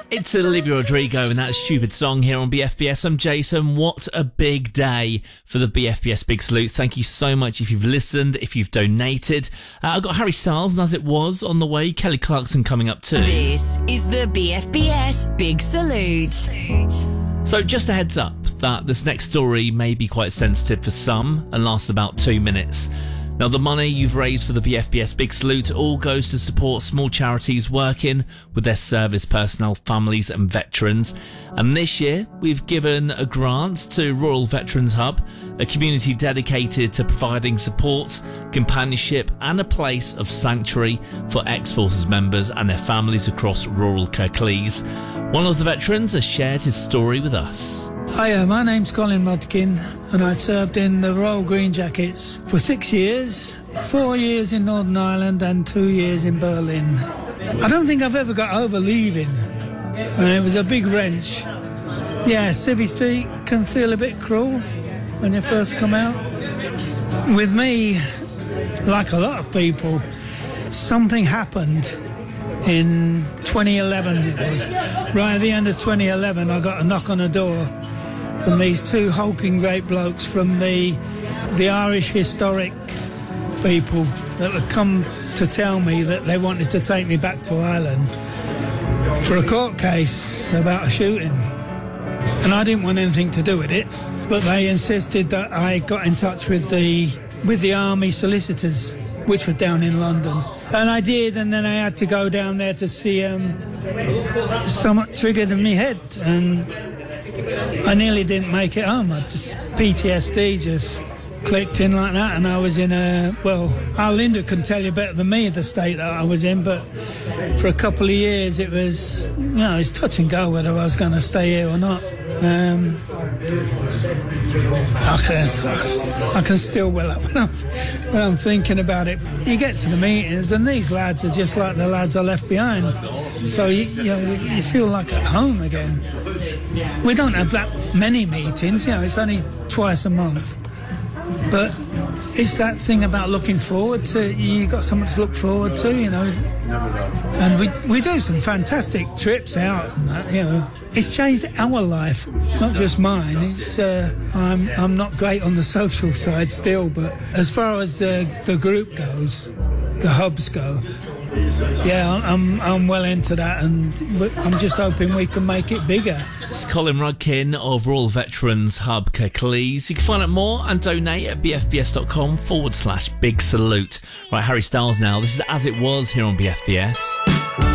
It's Olivia Rodrigo and that stupid song here on BFBS. I'm Jason. What a big day for the BFBS Big Salute. Thank you so much if you've listened, if you've donated. I've got Harry Styles and As It Was on the way. Kelly Clarkson coming up too. This is the BFBS Big Salute. So just a heads up that this next story may be quite sensitive for some and lasts about 2 minutes. Now, the money you've raised for the BFBS Big Salute all goes to support small charities working with their service personnel, families and veterans. And this year, we've given a grant to Rural Veterans Hub, a community dedicated to providing support, companionship and a place of sanctuary for ex-forces members and their families across rural Kirklees. One of the veterans has shared his story with us. Hiya, my name's Colin Mudkin and I served in the Royal Green Jackets for 6 years, 4 years in Northern Ireland and 2 years in Berlin. I don't think I've ever got over leaving. It was a big wrench. Yeah, Civvy Street can feel a bit cruel when you first come out. With me, like a lot of people, something happened in 2011 it was. Right at the end of 2011 I got a knock on the door from these two hulking great blokes from the Irish historic people that would come to tell me that they wanted to take me back to Ireland for a court case about a shooting. And I didn't want anything to do with it, but they insisted that I got in touch with the army solicitors, which were down in London. And I did, and then I had to go down there to see something triggered in my head, and I nearly didn't make it home. PTSD just clicked in like that, and I was in Linda can tell you better than me the state that I was in, but for a couple of years it was, it's touch and go whether I was going to stay here or not. I can still well up when I'm thinking about it. You get to the meetings and these lads are just like the lads I left behind, so you feel like at home again. We don't have that many meetings, it's only twice a month, but it's that thing about looking forward to. You got something to look forward to, and we do some fantastic trips out and that, It's changed our life, not just mine. It's I'm not great on the social side still, but as far as the group goes, the hubs go, yeah, I'm well into that, and I'm just hoping we can make it bigger. It's Colin Rudkin of Royal Veterans Hub Kirklees. You can find out more and donate at bfbs.com/big salute. Right, Harry Styles now. This is As It Was here on BFBS.